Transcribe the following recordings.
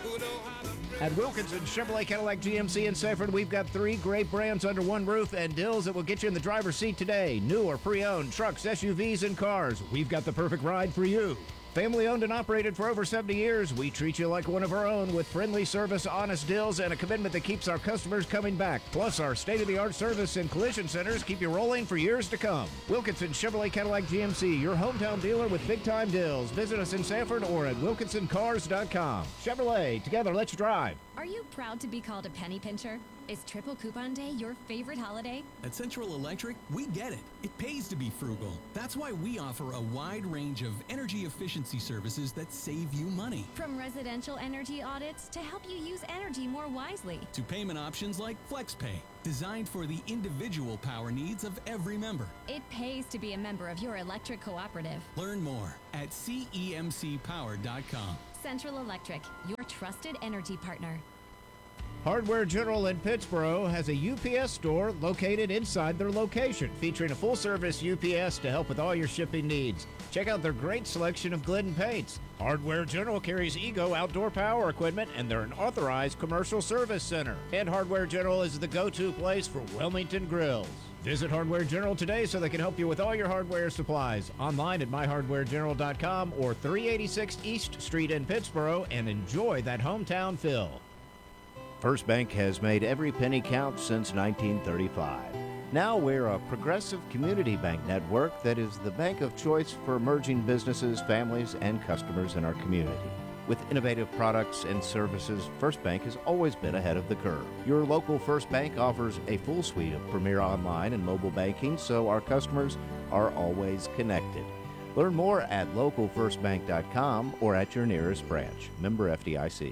At Wilkinson Chevrolet Cadillac GMC in Sanford, we've got 3 great brands under one roof and deals that will get you in the driver's seat today. New or pre-owned trucks, SUVs, and cars. We've got the perfect ride for you. Family owned and operated for over 70 years, we treat you like one of our own with friendly service, honest deals, and a commitment that keeps our customers coming back. Plus, our state-of-the-art service and collision centers keep you rolling for years to come. Wilkinson Chevrolet Cadillac GMC, your hometown dealer with big-time deals. Visit us in Sanford or at wilkinsoncars.com. Chevrolet, together, let's drive. Are you proud to be called a penny pincher? Is Triple Coupon Day your favorite holiday? At Central Electric, we get it. It pays to be frugal. That's why we offer a wide range of energy efficiency services that save you money. From residential energy audits to help you use energy more wisely. To payment options like FlexPay, designed for the individual power needs of every member. It pays to be a member of your electric cooperative. Learn more at cemcpower.com. Central Electric, your trusted energy partner. Hardware General in Pittsboro has a UPS store located inside their location, featuring a full-service UPS to help with all your shipping needs. Check out their great selection of Glidden paints. Hardware General carries Ego outdoor power equipment, and they're an authorized commercial service center. And Hardware General is the go-to place for Wilmington grills. Visit Hardware General today so they can help you with all your hardware supplies. Online at myhardwaregeneral.com or 386 East Street in Pittsboro, and enjoy that hometown feel. First Bank has made every penny count since 1935. Now we're a progressive community bank network that is the bank of choice for emerging businesses, families, and customers in our community. With innovative products and services, First Bank has always been ahead of the curve. Your local First Bank offers a full suite of premier online and mobile banking, so our customers are always connected. Learn more at localfirstbank.com or at your nearest branch. Member FDIC.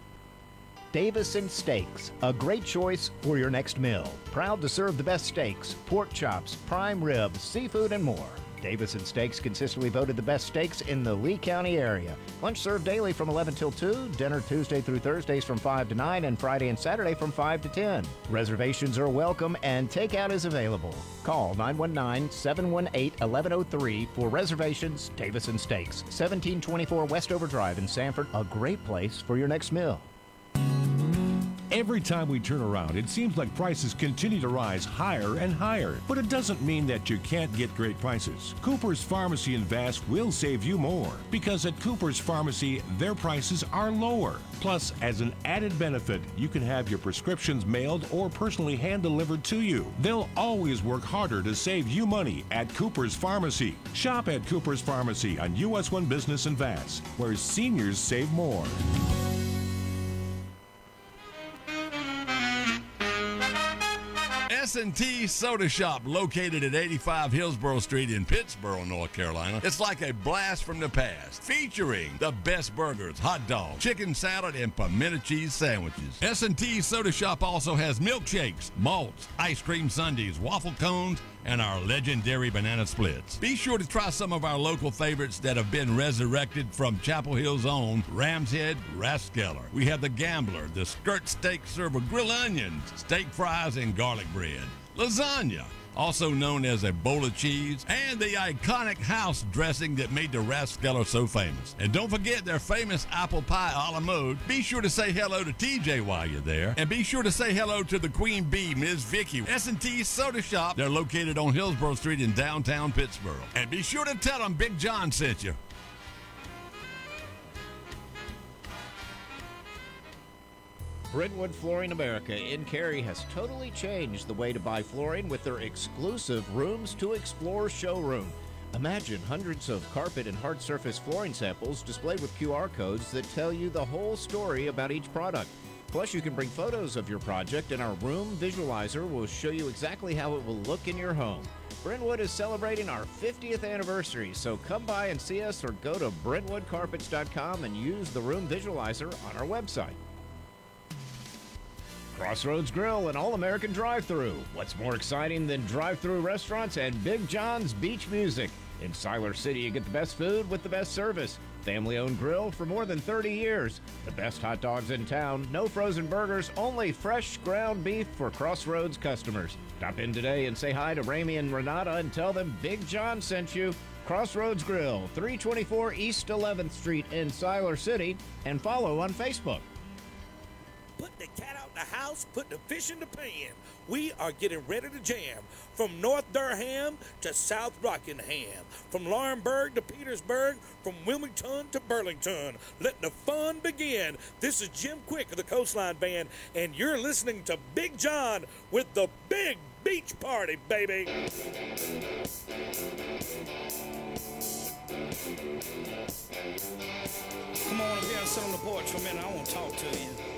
Davison Steaks, a great choice for your next meal. Proud to serve the best steaks, pork chops, prime rib, seafood, and more. Davison Steaks consistently voted the best steaks in the Lee County area. Lunch served daily from 11 till 2, dinner Tuesday through Thursdays from 5 to 9, and Friday and Saturday from 5 to 10. Reservations are welcome and takeout is available. Call 919-718-1103 for reservations. Davison Steaks, 1724 Westover Drive in Sanford, a great place for your next meal. Every time we turn around, it seems like prices continue to rise higher and higher. But it doesn't mean that you can't get great prices. Cooper's Pharmacy in Vass will save you more, because at Cooper's Pharmacy, their prices are lower. Plus, as an added benefit, you can have your prescriptions mailed or personally hand-delivered to you. They'll always work harder to save you money at Cooper's Pharmacy. Shop at Cooper's Pharmacy on US 1 Business in Vass, where seniors save more. S&T Soda Shop, located at 85 Hillsborough Street in Pittsboro, North Carolina. It's like a blast from the past, featuring the best burgers, hot dogs, chicken salad, and pimento cheese sandwiches. S&T Soda Shop also has milkshakes, malts, ice cream sundaes, waffle cones, and our legendary banana splits. Be sure to try some of our local favorites that have been resurrected from Chapel Hill's own Ram's Head Rathskeller. We have the Gambler, the skirt steak server, grilled onions, steak fries, and garlic bread. Lasagna, also known as a bowl of cheese, and the iconic house dressing that made the Rathskeller so famous. And don't forget their famous apple pie a la mode. Be sure to say hello to TJ while you're there, and be sure to say hello to the Queen Bee, Ms. Vicky. S&T Soda Shop, they're located on Hillsborough Street in downtown Pittsboro. And be sure to tell them Big John sent you. Brentwood Flooring America in Cary has totally changed the way to buy flooring with their exclusive Rooms to Explore showroom. Imagine hundreds of carpet and hard surface flooring samples displayed with QR codes that tell you the whole story about each product. Plus, you can bring photos of your project, and our room visualizer will show you exactly how it will look in your home. Brentwood is celebrating our 50th anniversary, so come by and see us or go to BrentwoodCarpets.com and use the room visualizer on our website. Crossroads Grill and All-American Drive-Thru. What's more exciting than drive-thru restaurants and Big John's beach music? In Siler City, you get the best food with the best service. Family-owned grill for more than 30 years. The best hot dogs in town, no frozen burgers, only fresh ground beef for Crossroads customers. Stop in today and say hi to Ramey and Renata and tell them Big John sent you. Crossroads Grill, 324 East 11th Street in Siler City, and follow on Facebook. put the cat out the house, put the fish in the pan. We are getting ready to jam. From North Durham to South Rockingham. From Laurinburg to Petersburg. From Wilmington to Burlington. Let the fun begin. This is Jim Quick of the Coastline Band, and you're listening to Big John with the Big Beach Party, baby. Come on up here and sit on the porch for a minute. I want to talk to you.